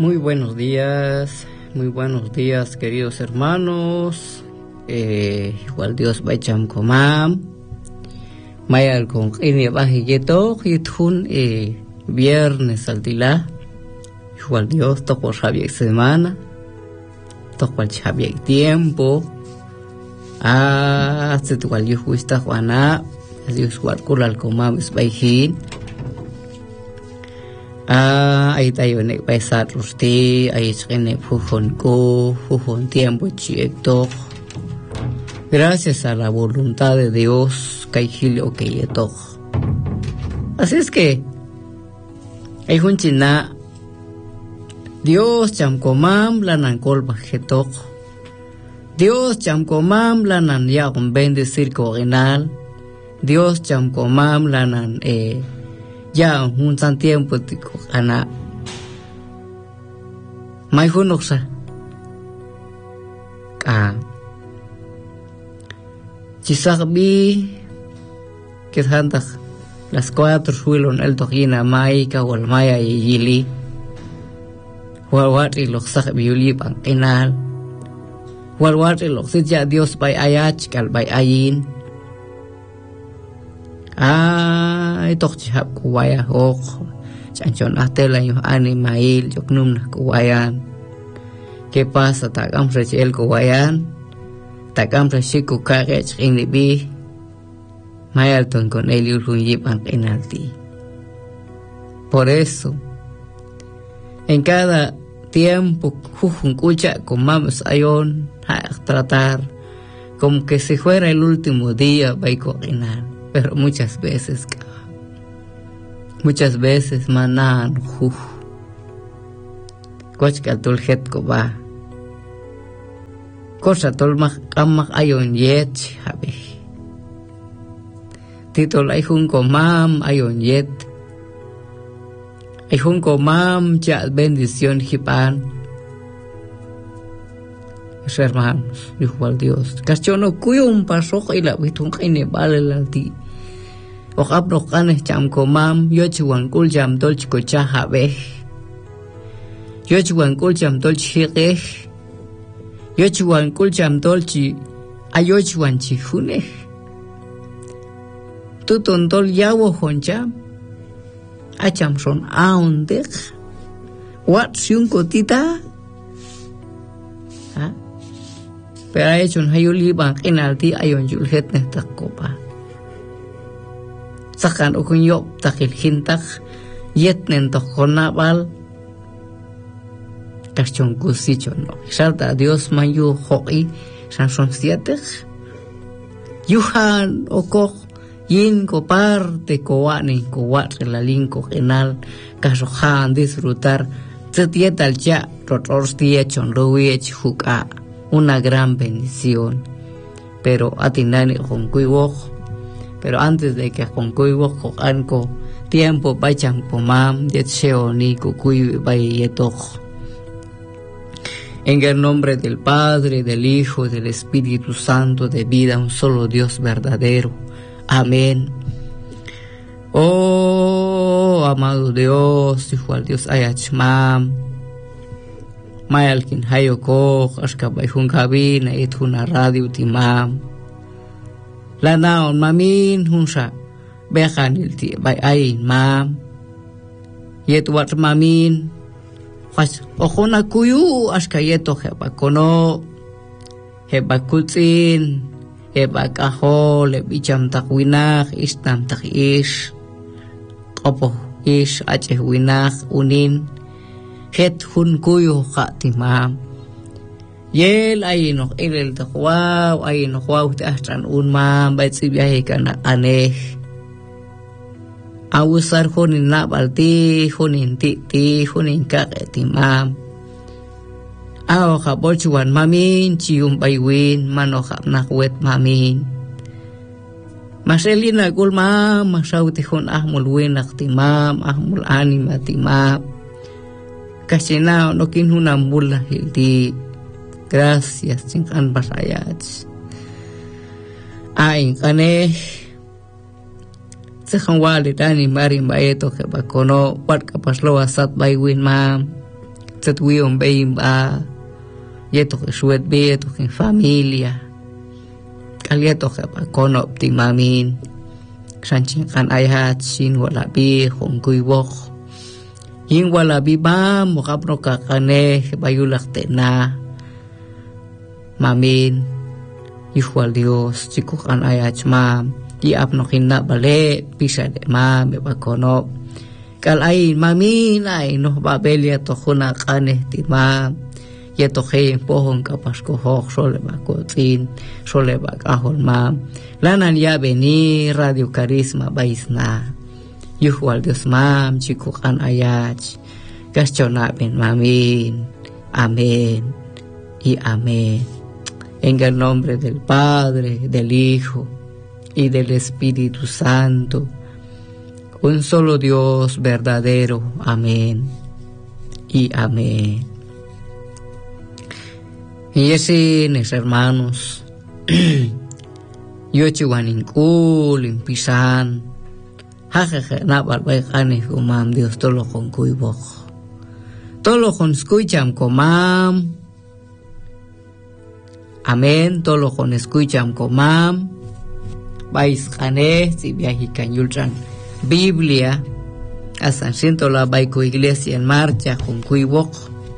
Muy buenos días, queridos hermanos. Igual Dios bacham komam. Mayal con ini bajiyeto hitun viernes al día. Igual Dios toco sabia semana. Toco el sabia tiempo. Se tu cual yo justa Juana. Dios igual kulal komam es bajin. Ay tayo ne paisat rusti ay chene fufon ko fufon tiempo chiecto. Gracias a la voluntad de Dios kaihilio que yeto. Así es que ay hunchina Dios chamkomam lanan kolba jeto. Dios chamkomam lanan ya con bendecir corenal. Dios chamkomam lanan ya un tan tiempo tico ana mai hunoksa chisagbi que tantas las 4 huilon el tojina mai ka wal maya yili walwat lo sagbi yuli bang enal walwat lo sija Dios bay ayach kal bay ayin tok chihap kuwaya hok chanchon atela yo animail yoknum na kuwayan. ¿Qué pasa? Takam frechel kuwayan takam frechiku kagech inibi mayalton con el yuluyip ang penalti. Por eso en cada tiempo jujunkucha con mames ayon a tratar como que si fuera el último día by corinal. Pero muchas veces manan kochka tulhet ko ba kosa tolmak kamak ayon yet habe titol ay hun ko mam ayon yet ay hun ko mam cha bendición hipan. Hermanos, igual Dios kaschono kuyum pasok ila witung kaine balalti o abno kanes cham komam yochuan kul jam dolch ko chahabe yochuan kul jam dolch hege yochuan kul jam dolchi ayochuan chihune tuton dol yawo honjam acham son aundek wat siung kotita pero ha hecho un hayuli bang inalti ayon julhet nesta copa sakan o kun yop takil hintak yet nen to konabal kachon kusichon no salta Dios mayu hoi san son siete yuhan okok yin ko parte koani ko wat la linko genal kasohan disfrutar tetieta ya rotorsti echon rowiech huka una gran bendición. Pero atinani con kuiwok, pero antes de que con kuiwok anko tiempo bachan pomam yetseo ni kukui bayetok. En el nombre del Padre, del Hijo, del Espíritu Santo, de vida un solo Dios verdadero. Amén. Oh, amado Dios, hijo al Dios ayachmam. Mayalkin hayoko askabay hungabi na ituna radio timam lanaon mamin hunsa bekanil ti bay ayin mam yetwat mamin fas okona kuyu aska yeto heba kono heba kutsin heba kahol bicham takwinah istam takish opo ish ache winah unin het hun kuyo khatimam yel ayino ilel takwaw ayino kwaw tahtan unmam baitsi biyahe kana aneh awusar honin nabalti honin ti honin kaketimam aw khabolchuan mamin chium baywin mano khapnakwet mamin maselina gulma masawti hon ahmul winak timam ahmul animatimam Kasina no kinhunam bulla hildi. Gracias chinkan basayats. Ain kane sekhang wali tani marim baeto ke bakono wat kapaslo asat baywin mam. Tzatwion beim ba yeto que suet beto en familia kalieto que pa konop ti mamin sanchin kan ayat sin wala bi hong kuibok yin wala bi ba mo kapno kakane bayulak na mamin igual Dios chico kan ayat mam y apno kinna bale pisa de mam be pa konop kal ay mamin ay no babelia to khuna kane ti mam yeto he pohon kapas ko hok sole ba ko tin sole ba kahol mam lanan ya beni Radio Carisma baisna yuhwal Dios mam chico kan ayat gaschona ben mamin amén y amén en el nombre del Padre, del Hijo y del Espíritu Santo, un solo Dios verdadero, amén y amén. Y así, mis hermanos, yo chihuanincul, impisan, jajaja, nabalbaikane, kumam, Dios, todo lo con cuiboj, todo lo con escucham, comam, amén, todo lo con escucham, comam, vais kane, si viajican yultran, Biblia, hasta siento la baico iglesia en marcha, con cuiboj,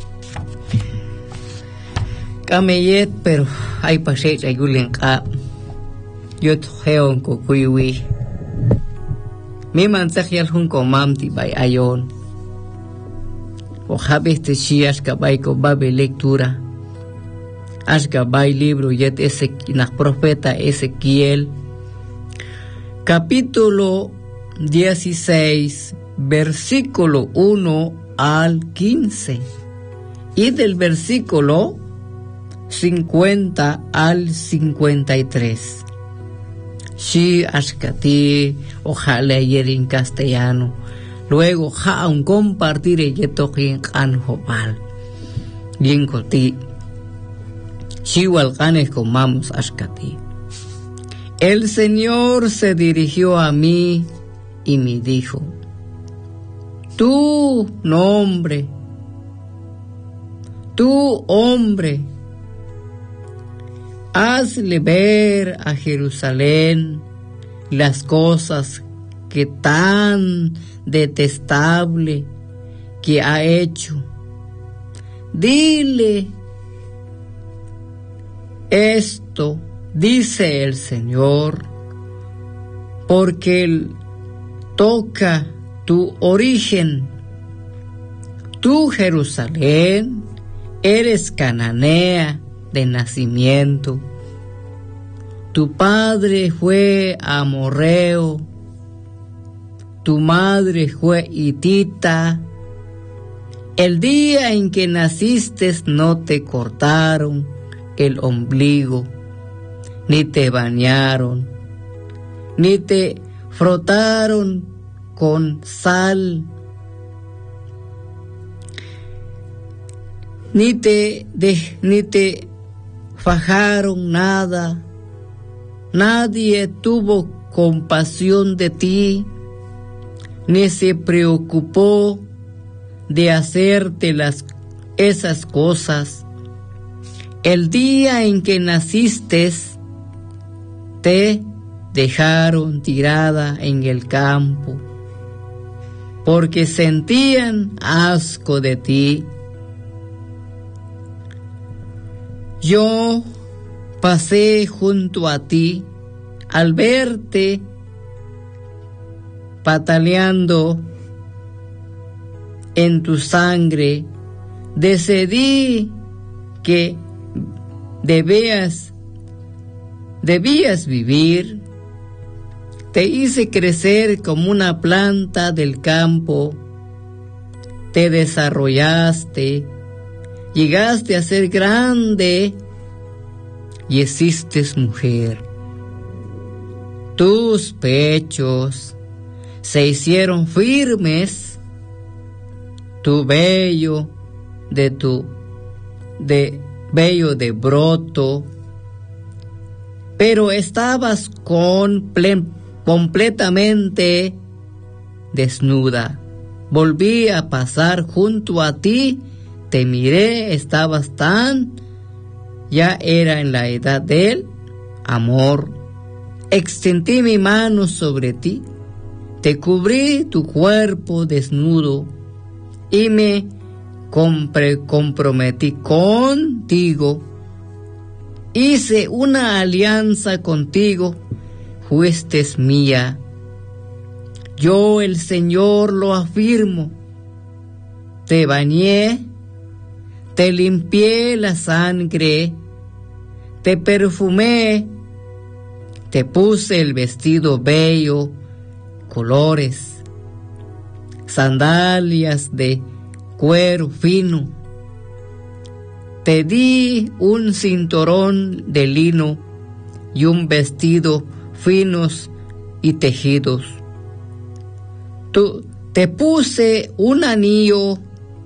kameyet, pero hay pasé ayulen ka yo heon ko kuiwi mi mensaje al hun ko mamti bay ayon o habes te chias ka bay ko babe lectura asga bay libro yet ese na profeta Ezequiel capítulo 16 versículo 1 al 15 y del versículo 50 al 53. Sí, ascati, ojalá leer en castellano. Luego, un compartir el yetoquín anjopal. Bien coti. Sí, walcanes comamos ascati. El Señor se dirigió a mí y me dijo: tú, hombre, hazle ver a Jerusalén las cosas que tan detestable que ha hecho. Dile, esto dice el Señor, porque toca tu origen. Tú, Jerusalén, eres cananea de nacimiento. Tu padre fue amorreo, tu madre fue hitita. El día en que naciste no te cortaron el ombligo, ni te bañaron, ni te frotaron con sal, ni te fajaron nada. Nadie tuvo compasión de ti, ni se preocupó de hacerte esas cosas. El día en que naciste, te dejaron tirada en el campo, porque sentían asco de ti. Yo pasé junto a ti al verte pataleando en tu sangre. Decidí que debías vivir. Te hice crecer como una planta del campo. Te desarrollaste, llegaste a ser grande y hiciste mujer. Tus pechos se hicieron firmes, tu vello de broto, pero estabas completamente desnuda. Volví a pasar junto a ti te miré, estabas ya era en la edad del amor. Extendí mi mano sobre ti, te cubrí tu cuerpo desnudo y me comprometí contigo. Hice una alianza contigo, fuiste mía. Yo, el Señor, lo afirmo. Te bañé, te limpié la sangre, te perfumé, te puse el vestido bello, colores, sandalias de cuero fino. Te di un cinturón de lino y un vestido finos y tejidos. Te puse un anillo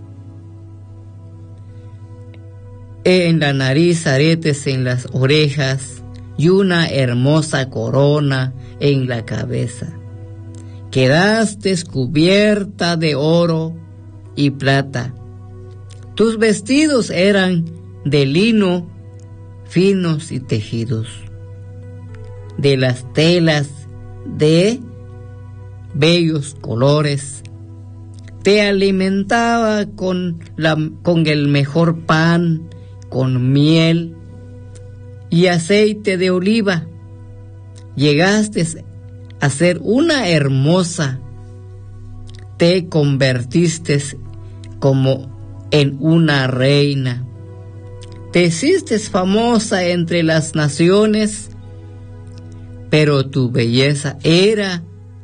en la nariz, aretes en las orejas y una hermosa corona en la cabeza. Quedaste cubierta de oro y plata. Tus vestidos eran de lino finos y tejidos, de las telas de bellos colores. Te alimentaba con el mejor pan, con miel y aceite de oliva. Llegaste a ser una hermosa. Te convertiste como en una reina. Te hiciste famosa entre las naciones, pero tu belleza era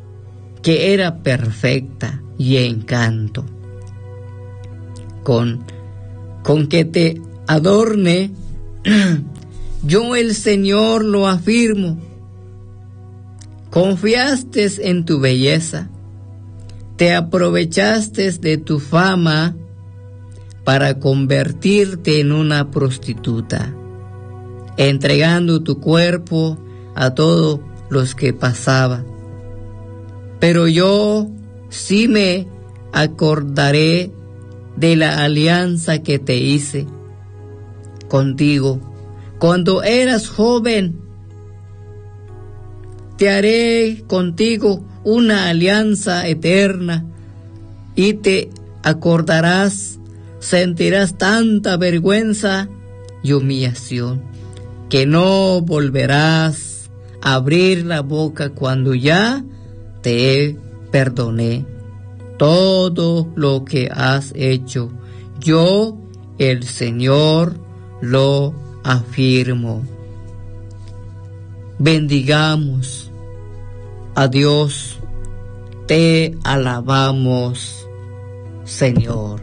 perfecta y encanto. Con que te adorne, yo el Señor lo afirmo. Confiaste en tu belleza, te aprovechaste de tu fama para convertirte en una prostituta, entregando tu cuerpo a todos los que pasaban. Pero yo sí me acordaré de la alianza que te hice contigo cuando eras joven. Te haré contigo una alianza eterna y te acordarás, sentirás tanta vergüenza y humillación que no volverás a abrir la boca cuando ya te perdoné todo lo que has hecho. Yo, el Señor, lo afirmo. Bendigamos a Dios, te alabamos, Señor.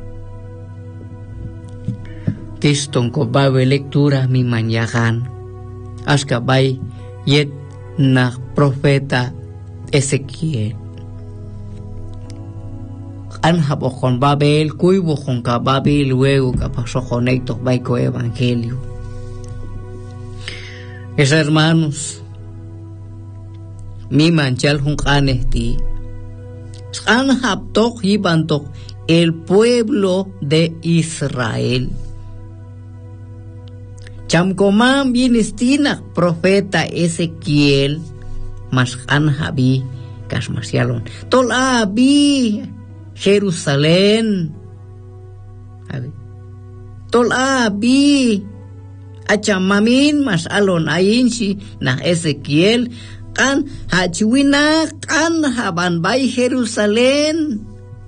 Tiston ko bawe lectura mi manyahan. Askabay yet na profeta Ezequiel. Anhab con Babel, cuibo con Kababi, luego que pasó con Héctor Baico Evangelio. Hermanos, mi manchal juncanesti, Anhab tok yibantok, el pueblo de Israel. Chamkomam binistina profeta Ezequiel, mas Anhabi kasmasialon. Tolabi Jerusalén. Tolabi achamamin mas alon ayinsi na Ezequiel kan hachiwina kan haban bay Jerusalén.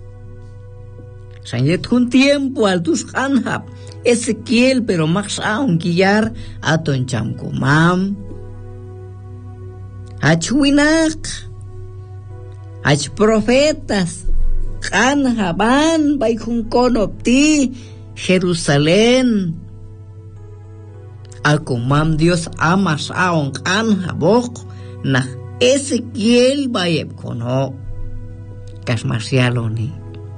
Sanyet un tiempo al tus kanhab Ezequiel, pero más aún guiar a ton chamkomam. Hachiwinak hach profetas kan haban bay kun konopti Jerusalén. Akomam Dios amas aon kan habok na Ezequiel bayeb kono kasmasialoni.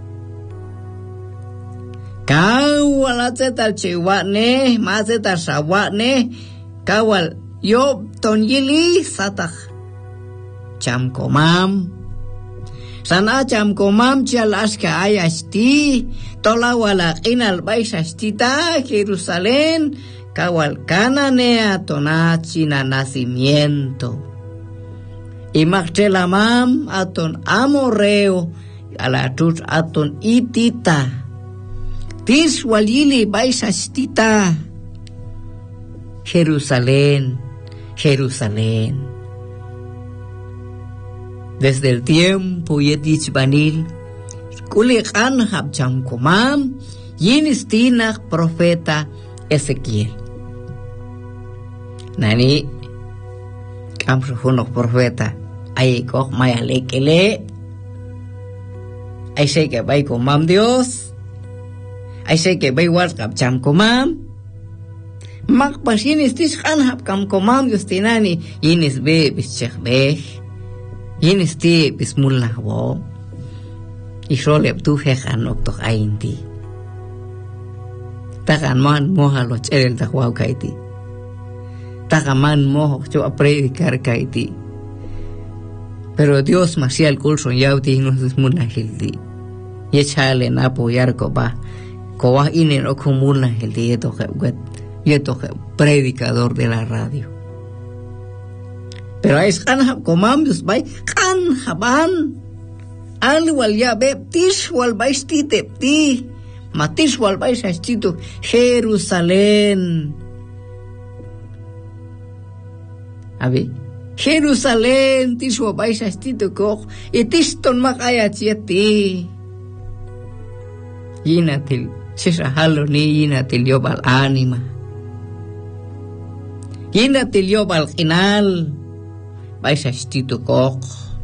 Kawal acetal chewakne, macetal sawakne, kawal yob ton yili satak chamkomam. Sana chamkomam chal aska ayashti, tola wala inal baishastita Jerusalén kawal cananea tonachina nacimiento y magchelamam aton amorreo alatuch aton itita tis walili baishastita Jerusalén, Jerusalén. Desde el tiempo yetich banil, kulikan habcham kumam, yinistinach profeta Ezequiel. Nani, kamsuhunok profeta, ayikok mayalekele, ay say que bay kumam Dios, ay say que bay wars habcham kumam, Makpas yinis tis kanhap kam komam yustinani yinis be bis chekbeh yinis ti bis mullah wo isholep tu hekhanok tok ainti takan man moha lo cherel takwaw kaiti takaman moho cho a predicar kaiti pero Dios masial kulson yauti nos mullah hildi yechale na apoyar ko ba inen o kumullah hildi eto kwet y esto es predicador de la radio. Pero es kanhab komambius bay kanhaban al wal ya beptis wal baisti tepti matis wal baisastito Jerusalén. Abi Jerusalén tis wal baisastito ko itiston makaya chieti. Yinatil chesahalo ni yinatil yobal anima. Yinatil yobal kinal baisastito kok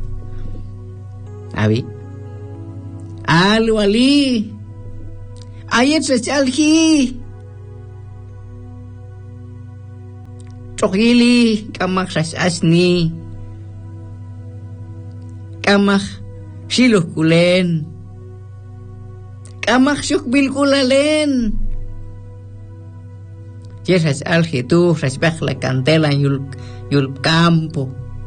abi alu ali ayet sechalhi tohili kamak sasni kamak silukulen kamak syukbilkulalen Yesas aljitu, rasbech la cantela yul campo.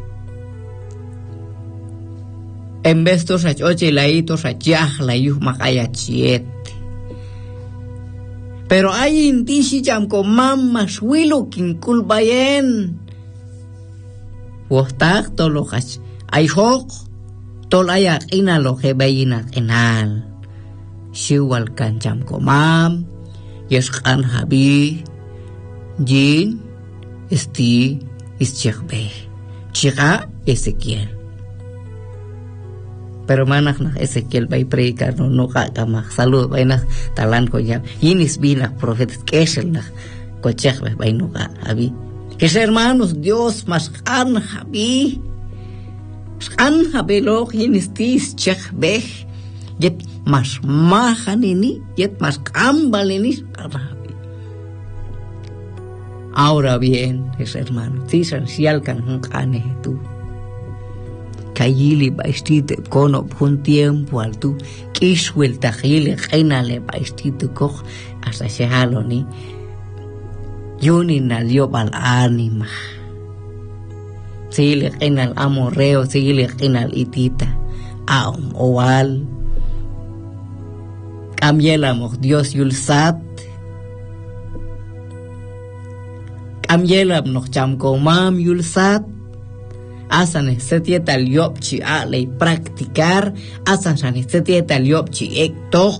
En vez de sach oche laito sachaj la yuh makaya chiet. Pero hay intisi jam ko mamma swilo kinkul bayen. Wostak to lo hach ay hok to la ya ina lo he bayina enal. Shiwal kan jam ko mam yes kan habi Jin esti ischekbe chica Ezequiel pero manak na Ezequiel bay predicar no kama salud bay na talan ko ya yinis binak profetas kesel na ko chekbe bay no ka abi que hermanos Dios mas kan habi lo yinis tis chekbe yet mas mahanini yet mas kambalini Ahora bien, es hermano, si esencial kan kane tu. Kayili baistite kono un tiempo al tu kiswel tajile genale baistite koch hasta shehalo ni yuni nalio bal anima. Sile genal amorreo, sile genal itita, aum oal. Cambiélamos Dios yulsat. Amyelam noch jam komam yulsat asan setieta liopchi ale practicar asan setieta liopchi ektok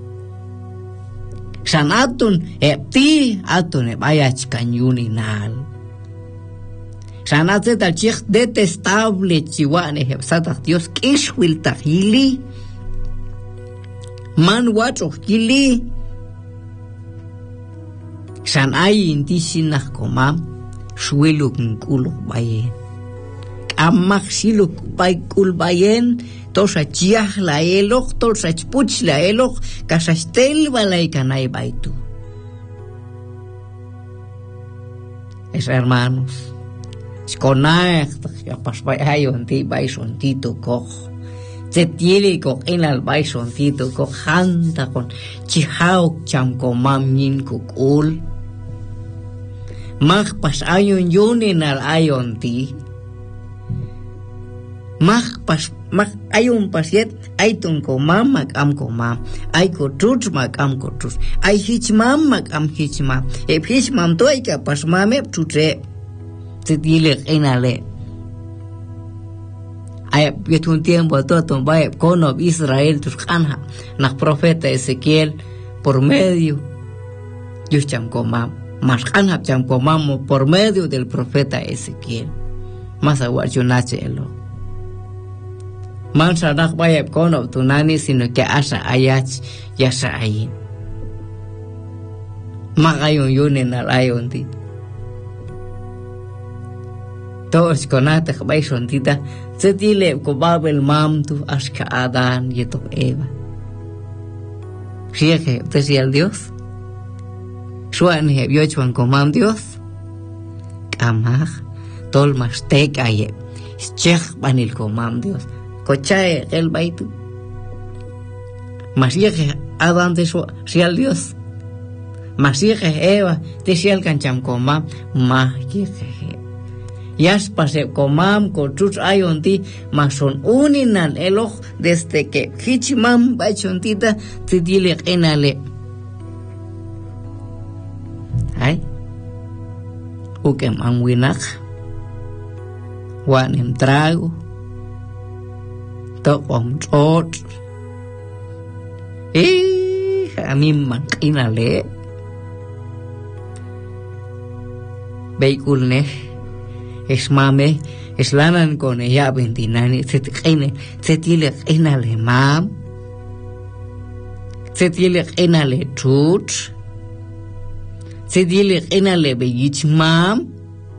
sanatun epti atun bayach kanyuninal sanateta chich detestable chiwane hepsatach Dios kishwil tahili man wacho kili San ay inti sinah komam swiluk kuluk bayen. Amak siluk bay kul bayen tosa chiah la elok tosa puch la elok kasastel balay kanay baytu. Es hermanos. Skonay pas bay ayon ti bay sontito koch. Se tiene ko enal bay sontito koch hanta kon chihaok cham komam nin kukul. Mag pas ayon yunin al ayon ti. Mag pas mak ayun pasiet ay tungkomam makamkomam ay kochuch makamkochuch ay hichmam makam hichmam hichmam to ay kapasmame chutre titile enale ay un tiempo todo vaya con Israel turkanja na profeta Ezequiel por medio yucham komam markanja cham komam por medio del profeta Ezequiel más aguachunache elo mansa nak vaya con tunani sino que asa ayach yasa ayin magayun yunen al ayon ti todos conate bay sontita se dile ko babel mam tu aska Adán y to Eva sigue decía el Dios suan he vio chuan komam Dios kamaj tol mastek aye chech banil komam Dios cochae el baitu masige Adán de sea el Dios masige Eva de sea el cancham komam masige yas pase komam kochuch ayonti mason uninan eloj desde que hichimam bachontita tidile enale ay ukem anwinak wanem trago to omchot amim mankinale beikulne esmame eslanan con ella bentinani se tiene enale mam se tiene enale chut se tiene enale beyichmam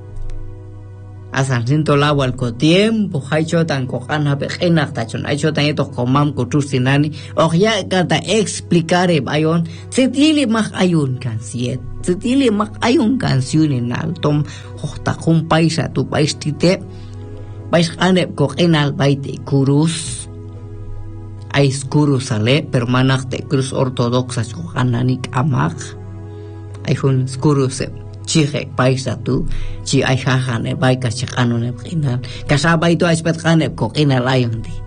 asan sinto lawa al tiempo haichotan kohana begenak tachon haichotan eto komam kutusinani ya kata explicar bayon se tiene más ayun kansiet se tiene más ayun canción en altom hota kun paisa tu paistite vais ane kohenal baite kurus ais kurus ale permanente cruz ortodoxa johananik amak ayun kurus chige paisa tu chi ay hahane baika chikano kinal kasabay to aspet kanep ko kinalayon di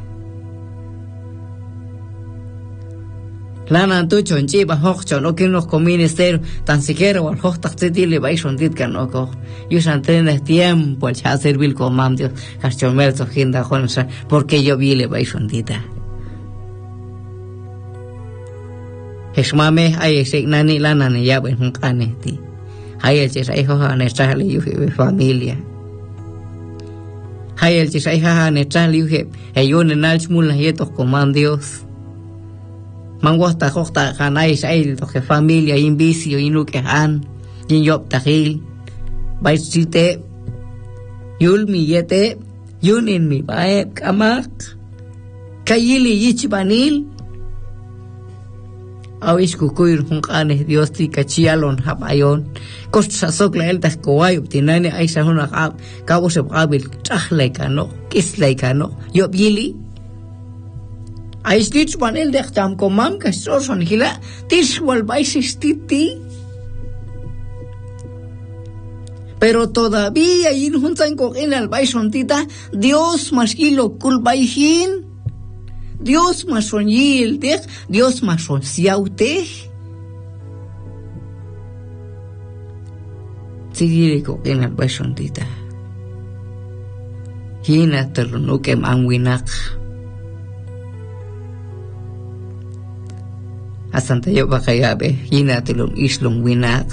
lana tu chonchi ba hok chon o kinos ko ministerio tan siquiera wal hok taxtile ba ison dit kan oko yusan tener tiempo al servir con mam Dios kachomel to hinda jonsa porque yo vile ba ison dita esmame ay signani lana ne ya ben kaneti hay el chisaijo nuestra liuge familia hay el chisaijo nuestra liuge ayun en alchmul yetos coman Dios mangosta costa ganai sai to que familia invicio inuke han yin yop tahil baisite yulmi yete yunin mi bae kamak kayili yichbanil awis kukuir hunqane Dios ti kachialon habayon costa sokla el tas koay tinane aisa huna cabo se qabil tahle kano kisle kano yobili aistit panel de tam komam ka son hila tiswal baisistiti pero todavía yin hunsan ko en al baisontita Dios maskilo kulbaihin Dios mason yildech, Dios mason siautech. Sigiriko en al basontita. Hina ternuke manwinak. Asanta yo bakayabe, hina telun islong winak.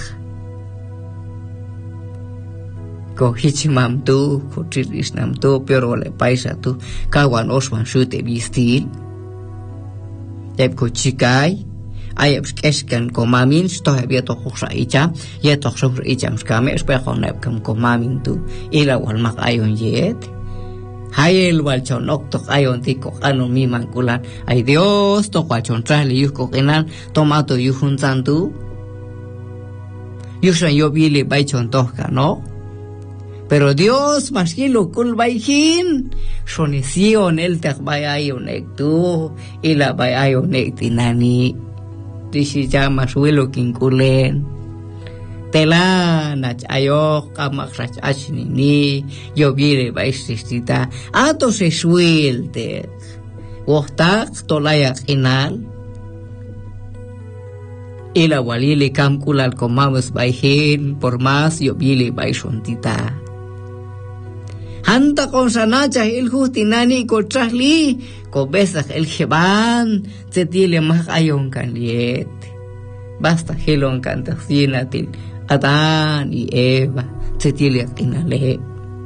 Ko hichimam tu, ko trilisnam tu, pero le paisa tu, kawan oswan shute bistil. Yep ko chikay, ayep esken ko mamin, sto había to hosa icha, yeto hosa icha mskame, espejo nep kam ko mamin tu, ila wal mak ayon yet. Hayel wal chon oktok ayon tiko ano mi mankulan, ay Dios to kwachon trali yuko kenan, tomato yuhun santu. Yusan yo bili bay chon tohka, no? Pero Dios más que lo culbaihin, sonesion el te bayayonek tu, y la bayayonek tinani, disi llama suelo kinkulen, telana ayok kamak achnini yo vire baisistita ato se suelte wostak tolaya inal ila walili kamkulal komamos baihil por más yo vile baisontita hanta con sanacha el justinani ko trasli ko besaj el jeban se tiele más ayon kanliet basta helon kantasinatil Adán y Eva se tiene inale.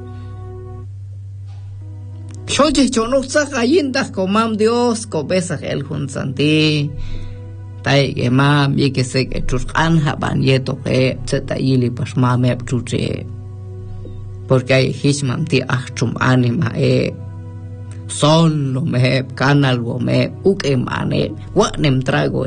Shoje chonok saka yindas komam Dios ko besaj el hunsanti. Tai emam ye que se que tus anhaban yeto que se tayili pas mame chuche. Porque hay hishman ti achum anima solo me canal wo me uke mane wa nem trago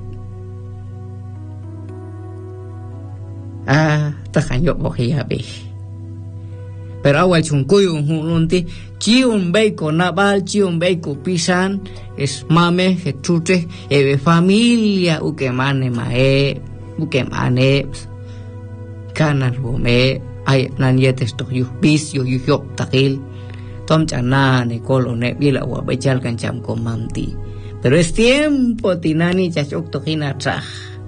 takan yo bohiabe pero awal chunkuyo hununti chiun beiko nabal chiun beiko pisan es mame hetute ebe familia uke mane uke mane kanal wo me ay nanyetes to yu bisyo yu yok takil tom chanane kolone bila wa bechal kancham komamti pero es tiempo tinani chachok tokina traj.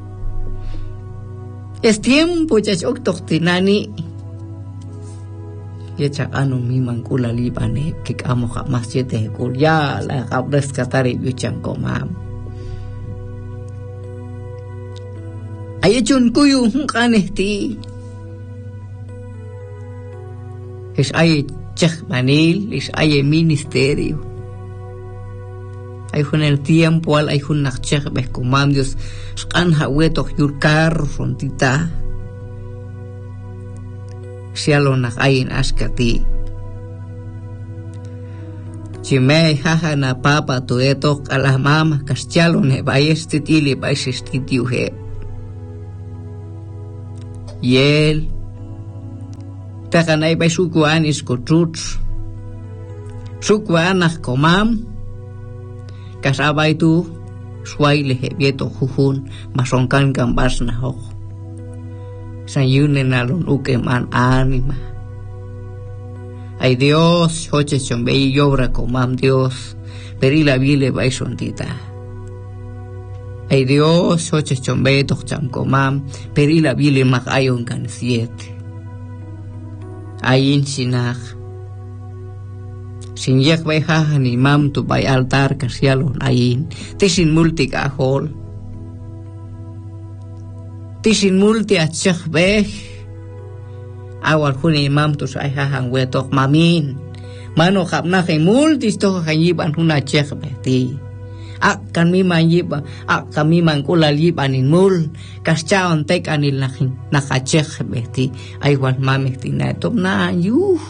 Es tiempo chachok toktinani yecha anu mi mankula libane que amo jamás yete kul ya la rescatar y yuchan komam ayechun kuyu kanesti es ay chach manil es ay ministerio hay en el tiempo al hay un nachech be komam Dios skan haweto yurkar frontita sialo nak ayin askati chime haha na papa to etok ala mama kastialo ne bayesti tili bayesti tiuhe yel takanay bay sukuan iskotuts sukuan nak komam kasabay tu suay lehe vieto jujun masonkan gambas na ho sayunen alon uke man anima ay Dios hoche chombe y obra comam Dios peri la vile baisontita ay Dios hoche chombe tocham comam peri la vile mag ayon kan 7 ayin sinach sin yak bay hahan imam tu bay altar kasyalon ayin tisin multi kahol tisin multi atshak beh awal huni imam tu say hahan wetok mamin mano kapna kay multi to kanyiban huna atshak beh ti ak kami manyiba ak kami mangkulalyiban in mul kasyaon tek anil nakatshak beh ti ay wal mamik tinatop na yuh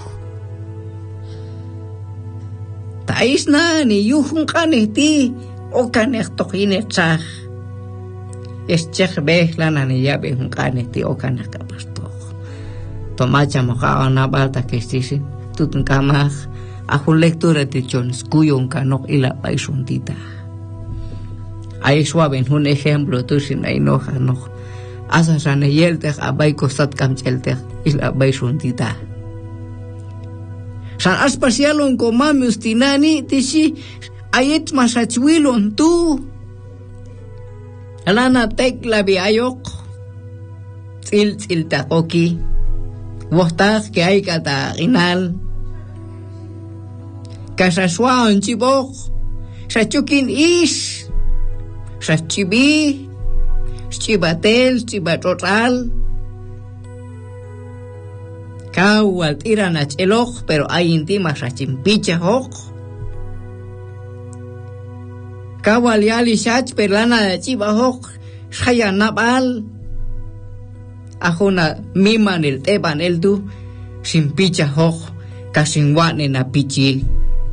tais na ni yuhun kaneti o kanek tokine tsah es chek beh lana ni yabe hun kaneti o kanek kapastok tomacha moja na balta que stisin tutun kamach a hun lectura de Jones kuyon kanok ila baisontita ay suaben un ejemplo tu sin ay noja no asasane yeltek abay kostat kamcheltek ila baisontita san aspasialon komami ustinani tisi ayet masachwilon tu alana tek labi ayok til takoki wohtas que hay kata inal kasaswan chibok sachukin is sachibi chibatel chibatotal kawal tiran achelok pero hay intima sachimpicha hok kawal yali shach perlana de chiba hok shaya nabal ajona miman el teban el du simpicha hok kasingwane na pichil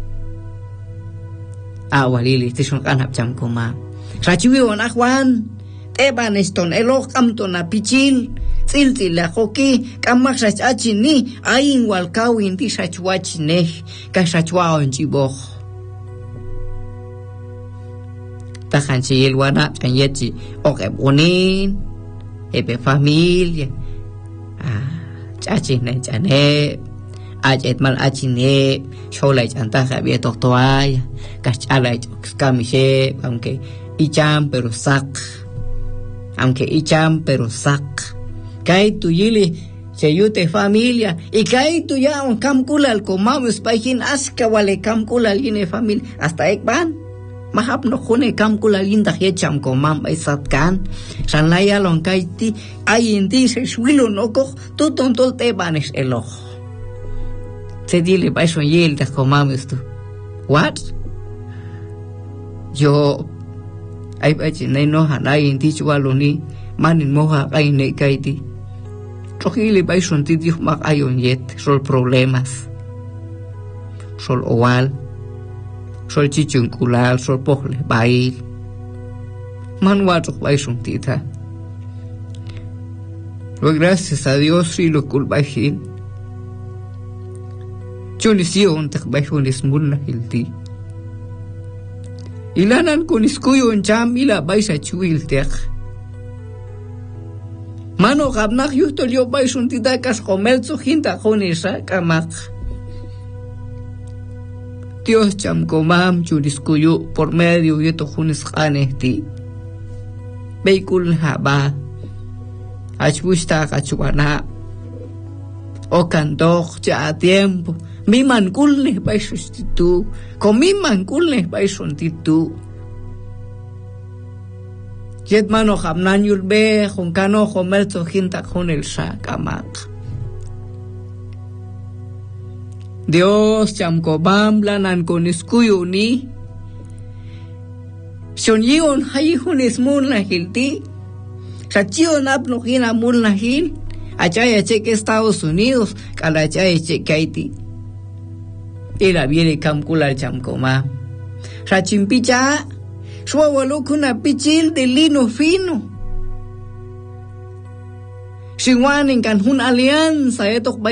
awalili tison kanap cham koma sachiwi on ajuan teban eston elok amto na pichil Tilti la hoki kamak sachachini ayin walkawin ti sachwachine ka sachwaon chibok tahan chil wana kanyechi oke bonin ebe familia chachine chane achet mal achine sholay chanta javier toaya cachalay camishe aunque icham pero sak kay tuyili cheyute familia y kay tuya un kamkula al comamos paikin aska wale kamkula line familia hasta ekban mahap no khune kamkula linda hecham komam isatkan sanlaya lon kaiti ayindi se swilo noko tuton tolte banes elo se dile paison yel das komamos tu what yo ay bachi nay no hanay indi chwaloni manin moha ay ne kaiti Trojili paison ti Dios mak ayon yet sol problemas sol owal sol chichunkulal sol pohle bail manwatok paison tita lo gracias a Dios y lo kulbajin chonision tak bajon ismulna hilti ilanan kuniskuyon cham ila baisa chuil tek Mano gabnak yusto lio baisun titakas comelzo hinta jonesa kamak. Dios cham komam churiskuyu por medio yeto junis kanehti. Beikul haba. Achbusta kachuana. O cantok ya a tiempo. Mi mankulne baisustitu. Con mi mankulne baisuntitu. Yet mano hamnan yulbe junkano homerto hinta con el sakamak. Dios chamkobam lanan con iskuyuni. Shonyion hayihun ismun la hilti. Sachion apno hina mun la hil. Achaya cheque Estados Unidos. Kalachaya cheque Haití. Era viene kamkula chamkoma. Sachimpicha. Suawalo kuna pichil de lino fino. Siwanin kan hun alianza etok